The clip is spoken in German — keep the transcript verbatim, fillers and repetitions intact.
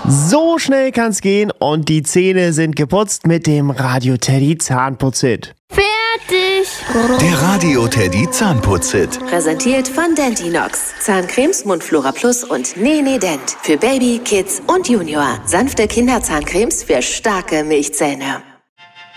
So schnell kann's gehen und die Zähne sind geputzt mit dem Radio Teddy Zahnputzhit. Fertig! Der Radio Teddy Zahnputzhit. Präsentiert von Dentinox. Zahncremes, Mundflora Plus und Nene Dent. Für Baby, Kids und Junior. Sanfte Kinderzahncremes für starke Milchzähne.